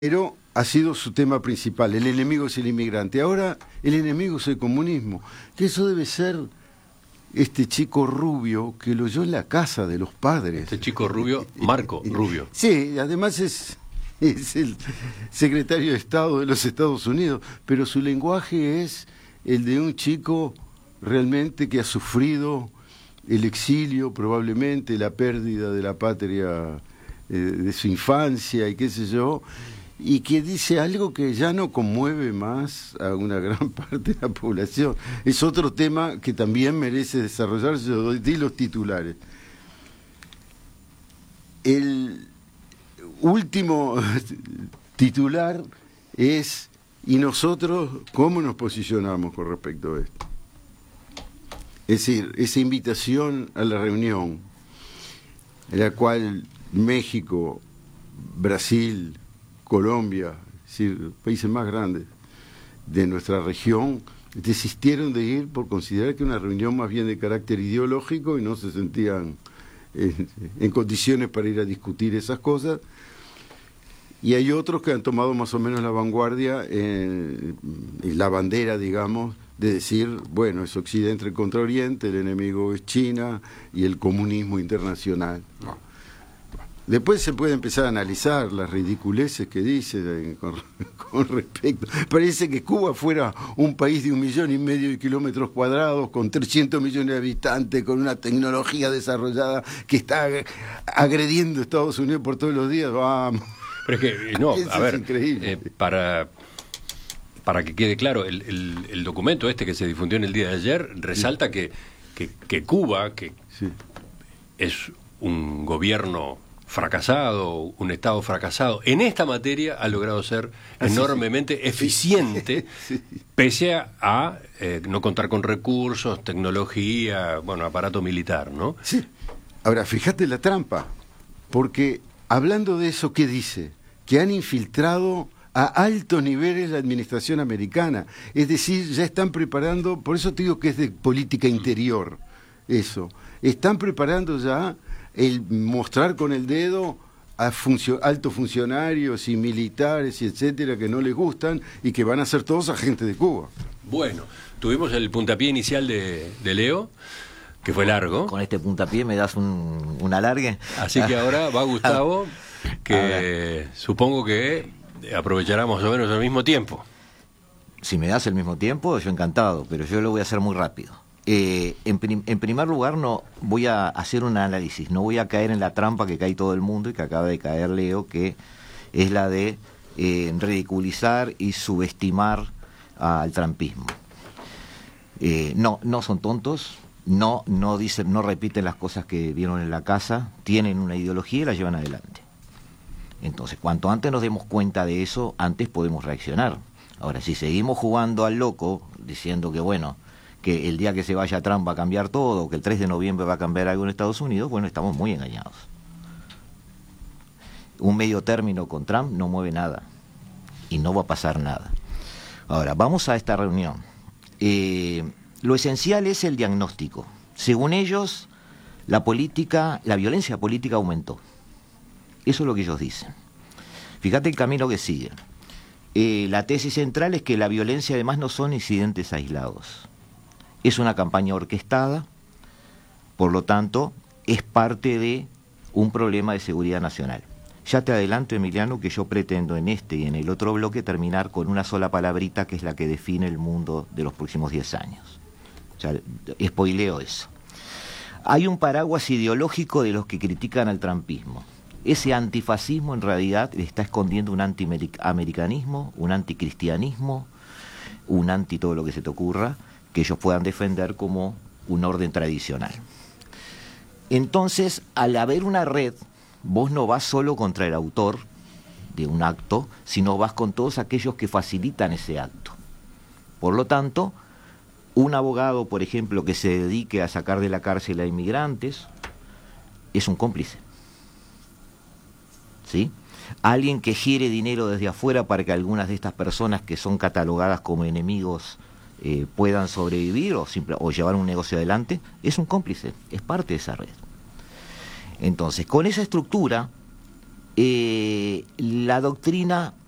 Pero ha sido su tema principal. El enemigo es el inmigrante. Ahora el enemigo es el comunismo. Que eso debe ser este chico Rubio que lo oyó en la casa de los padres. Este chico Rubio, Marco Rubio. Sí, además es el secretario de Estado de los Estados Unidos, pero su lenguaje es el de un chico realmente que ha sufrido el exilio, probablemente la pérdida de la patria de su infancia y qué sé yo, y que dice algo que ya no conmueve más a una gran parte de la población. Es otro tema que también merece desarrollarse. Yo di los titulares. El último titular es: ¿y nosotros cómo nos posicionamos con respecto a esto? Es decir, esa invitación a la reunión en la cual México, Brasil, Colombia, es decir, países más grandes de nuestra región, desistieron de ir por considerar que una reunión más bien de carácter ideológico y no se sentían en condiciones para ir a discutir esas cosas. Y hay otros que han tomado más o menos la vanguardia en la bandera, digamos, de decir, bueno, es Occidente contra Oriente, el enemigo es China y el comunismo internacional. No. Después se puede empezar a analizar las ridiculeces que dice con respecto. Parece que Cuba fuera un país de 1,5 millones de kilómetros cuadrados, con 300 millones de habitantes, con una tecnología desarrollada que está agrediendo a Estados Unidos por todos los días. Vamos. Pero es que, no, a ver, increíble. Para que quede claro, el documento este que se difundió en el día de ayer resalta que Cuba, que sí, es un gobierno fracasado, un Estado fracasado, en esta materia ha logrado ser enormemente eficiente, sí, pese a no contar con recursos, tecnología, bueno, aparato militar, ¿no? Sí. Ahora, fíjate la trampa, porque hablando de eso, ¿qué dice? Que han infiltrado a altos niveles la administración americana. Es decir, ya están preparando, por eso te digo que es de política interior, eso. Están preparando ya el mostrar con el dedo a altos funcionarios y militares y etcétera que no les gustan y que van a ser todos agentes de Cuba. Bueno, tuvimos el puntapié inicial de Leo, que fue largo. Con este puntapié me das un alargue. Así que ahora va Gustavo, que supongo que aprovechará más o menos al mismo tiempo. Si me das el mismo tiempo, yo encantado, pero yo lo voy a hacer muy rápido. En primer lugar, no voy a hacer un análisis, no voy a caer en la trampa que cae todo el mundo y que acaba de caer Leo, que es la de ridiculizar y subestimar al trumpismo. No son tontos. No dicen, no repiten las cosas que vieron en la casa, tienen una ideología y la llevan adelante. Entonces, cuanto antes nos demos cuenta de eso, antes podemos reaccionar. Ahora, si seguimos jugando al loco, diciendo que bueno, que el día que se vaya Trump va a cambiar todo, que el 3 de noviembre va a cambiar algo en Estados Unidos, bueno, estamos muy engañados. Un medio término con Trump no mueve nada y no va a pasar nada. Ahora, vamos a esta reunión. Lo esencial es el diagnóstico. Según ellos, la violencia política aumentó. Eso es lo que ellos dicen. Fíjate el camino que sigue. La tesis central es que la violencia además no son incidentes aislados. Es una campaña orquestada, por lo tanto, es parte de un problema de seguridad nacional. Ya te adelanto, Emiliano, que yo pretendo en este y en el otro bloque terminar con una sola palabrita que es la que define el mundo de los próximos 10 años. Ya spoileo eso. Hay un paraguas ideológico de los que critican al trumpismo. Ese antifascismo en realidad está escondiendo un antiamericanismo, un anticristianismo, un anti todo lo que se te ocurra, que ellos puedan defender como un orden tradicional. Entonces, al haber una red, vos no vas solo contra el autor de un acto, sino vas con todos aquellos que facilitan ese acto. Por lo tanto, un abogado, por ejemplo, que se dedique a sacar de la cárcel a inmigrantes, es un cómplice. ¿Sí? Alguien que gire dinero desde afuera para que algunas de estas personas que son catalogadas como enemigos puedan sobrevivir o llevar un negocio adelante, es un cómplice, es parte de esa red. Entonces, con esa estructura, la doctrina